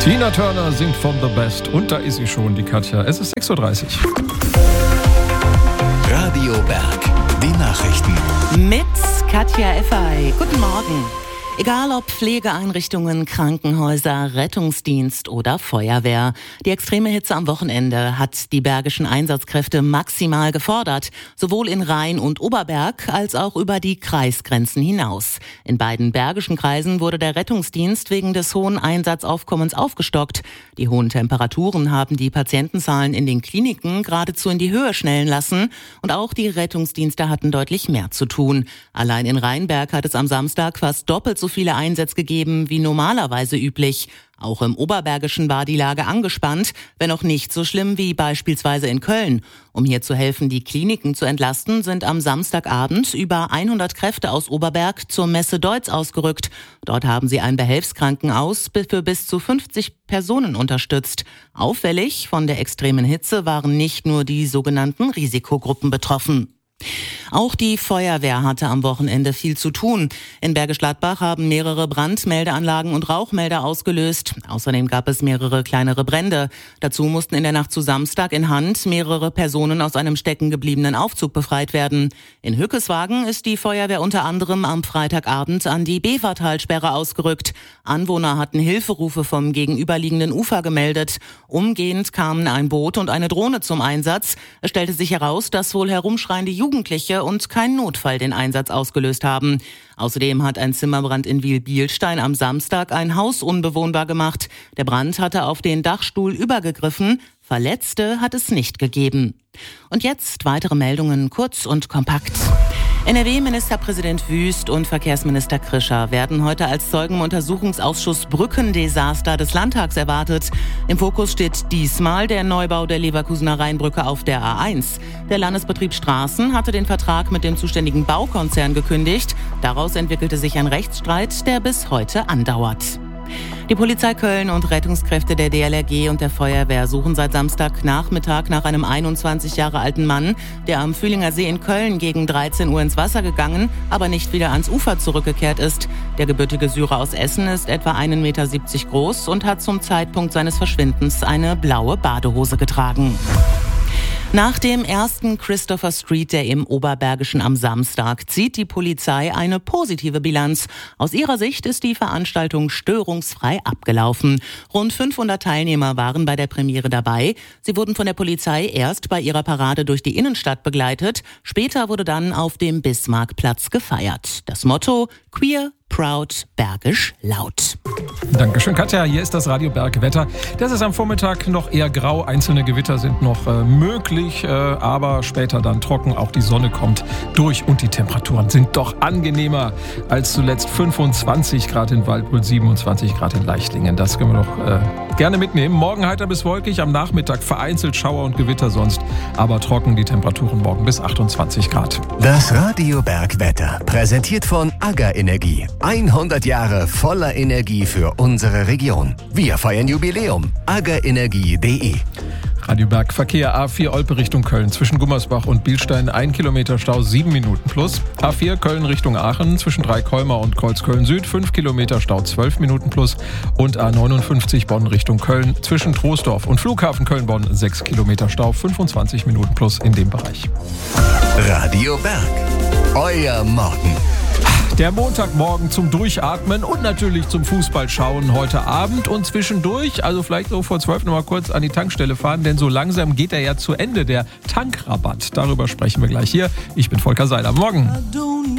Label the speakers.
Speaker 1: Tina Turner singt von The Best und da ist sie schon, die Katja. Es ist 6.30 Uhr.
Speaker 2: Radio Berg, die Nachrichten.
Speaker 3: Mit Katja Effay. Guten Morgen. Egal ob Pflegeeinrichtungen, Krankenhäuser, Rettungsdienst oder Feuerwehr. Die extreme Hitze am Wochenende hat die bergischen Einsatzkräfte maximal gefordert. Sowohl in Rhein und Oberberg als auch über die Kreisgrenzen hinaus. In beiden bergischen Kreisen wurde der Rettungsdienst wegen des hohen Einsatzaufkommens aufgestockt. Die hohen Temperaturen haben die Patientenzahlen in den Kliniken geradezu in die Höhe schnellen lassen. Und auch die Rettungsdienste hatten deutlich mehr zu tun. Allein in Rheinberg hat es am Samstag fast doppelt so viele Einsätze gegeben wie normalerweise üblich. Auch im Oberbergischen war die Lage angespannt, wenn auch nicht so schlimm wie beispielsweise in Köln. Um hier zu helfen, die Kliniken zu entlasten, sind am Samstagabend über 100 Kräfte aus Oberberg zur Messe Deutz ausgerückt. Dort haben sie ein Behelfskrankenhaus für bis zu 50 Personen unterstützt. Auffällig, von der extremen Hitze waren nicht nur die sogenannten Risikogruppen betroffen. Auch die Feuerwehr hatte am Wochenende viel zu tun. In Bergisch Gladbach haben mehrere Brandmeldeanlagen und Rauchmelder ausgelöst. Außerdem gab es mehrere kleinere Brände. Dazu mussten in der Nacht zu Samstag in Hand mehrere Personen aus einem steckengebliebenen Aufzug befreit werden. In Hückeswagen ist die Feuerwehr unter anderem am Freitagabend an die Bevertalsperre ausgerückt. Anwohner hatten Hilferufe vom gegenüberliegenden Ufer gemeldet. Umgehend kamen ein Boot und eine Drohne zum Einsatz. Es stellte sich heraus, dass wohl herumschreiende Jugendliche und kein Notfall den Einsatz ausgelöst haben. Außerdem hat ein Zimmerbrand in Wil-Bielstein am Samstag ein Haus unbewohnbar gemacht. Der Brand hatte auf den Dachstuhl übergegriffen. Verletzte hat es nicht gegeben. Und jetzt weitere Meldungen kurz und kompakt. NRW-Ministerpräsident Wüst und Verkehrsminister Krischer werden heute als Zeugen im Untersuchungsausschuss Brückendesaster des Landtags erwartet. Im Fokus steht diesmal der Neubau der Leverkusener Rheinbrücke auf der A1. Der Landesbetrieb Straßen hatte den Vertrag mit dem zuständigen Baukonzern gekündigt. Daraus entwickelte sich ein Rechtsstreit, der bis heute andauert. Die Polizei Köln und Rettungskräfte der DLRG und der Feuerwehr suchen seit Samstagnachmittag nach einem 21 Jahre alten Mann, der am Fühlinger See in Köln gegen 13 Uhr ins Wasser gegangen, aber nicht wieder ans Ufer zurückgekehrt ist. Der gebürtige Syrer aus Essen ist etwa 1,70 Meter groß und hat zum Zeitpunkt seines Verschwindens eine blaue Badehose getragen. Nach dem ersten Christopher Street Day im Oberbergischen am Samstag zieht die Polizei eine positive Bilanz. Aus ihrer Sicht ist die Veranstaltung störungsfrei abgelaufen. Rund 500 Teilnehmer waren bei der Premiere dabei. Sie wurden von der Polizei erst bei ihrer Parade durch die Innenstadt begleitet. Später wurde dann auf dem Bismarckplatz gefeiert. Das Motto: Queer, Proud, Bergisch laut.
Speaker 1: Dankeschön, Katja. Hier ist das Radio Bergwetter. Das ist am Vormittag noch eher grau. Einzelne Gewitter sind noch möglich, aber später dann trocken. Auch die Sonne kommt durch und die Temperaturen sind doch angenehmer als zuletzt. 25 Grad in Waldbrüll, 27 Grad in Leichtlingen. Das können wir doch gerne mitnehmen. Morgen heiter bis wolkig, am Nachmittag vereinzelt Schauer und Gewitter sonst, aber trocken, die Temperaturen morgen bis 28 Grad.
Speaker 2: Das Radio Bergwetter, präsentiert von AGA Energie. 100 Jahre voller Energie für unsere Region. Wir feiern Jubiläum. agaenergie.de.
Speaker 1: Radio Berg, Verkehr A4 Olpe Richtung Köln. Zwischen Gummersbach und Bielstein 1 Kilometer Stau, 7 Minuten plus. A4 Köln Richtung Aachen zwischen Dreikolmer und Kreuzköln Süd 5 Kilometer Stau, 12 Minuten plus. Und A59 Bonn Richtung Köln zwischen Troisdorf und Flughafen Köln-Bonn 6 Kilometer Stau, 25 Minuten plus in dem Bereich.
Speaker 2: Radio Berg, euer Morgen.
Speaker 1: Der Montagmorgen zum Durchatmen und natürlich zum Fußballschauen heute Abend und zwischendurch, also vielleicht so vor 12 noch mal kurz an die Tankstelle fahren, denn so langsam geht er ja zu Ende, der Tankrabatt. Darüber sprechen wir gleich hier. Ich bin Volker Seiler. Morgen.